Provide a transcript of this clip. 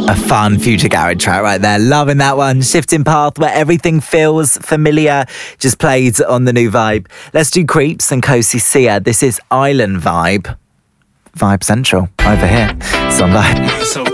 A fun future garage track right there. Loving that one. Shifting Path, where everything feels familiar. Just played on the new Vibe. Let's do Creeps and Kosi Sia. This is Island Vibe. Vibe Central over here. It's on Vibe. So